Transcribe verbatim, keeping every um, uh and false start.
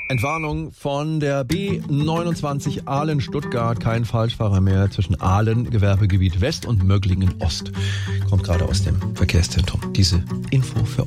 Entwarnung von der B neunundzwanzig Aalen-Stuttgart. Kein Falschfahrer mehr zwischen Aalen, Gewerbegebiet West und Möglingen Ost. Kommt gerade aus dem Verkehrszentrum. Diese Info für euch.